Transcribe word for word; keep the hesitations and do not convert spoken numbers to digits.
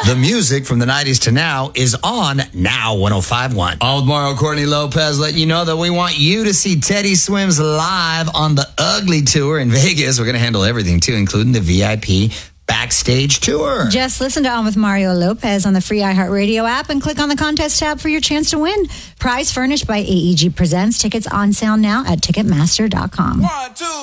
The music from the nineties to now is on Now one oh five point one. All with Mario Courtney Lopez letting you know that we want you to see Teddy Swims live on the Ugly Tour in Vegas. We're going to handle everything, too, including the V I P backstage tour. Just listen to On with Mario Lopez on the free iHeartRadio app and click on the contest tab for your chance to win. Prize furnished by A E G Presents. Tickets on sale now at Ticketmaster dot com. One, two.